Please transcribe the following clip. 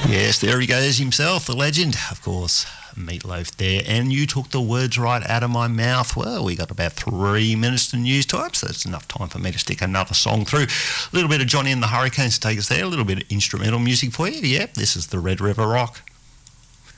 Yes, there he goes himself, the legend, of course, Meatloaf there. And you took the words right out of my mouth. Well, we got about 3 minutes to news time, so that's enough time for me to stick another song through. A little bit of Johnny and the Hurricanes to take us there, a little bit of instrumental music for you. Yep, this is the Red River Rock.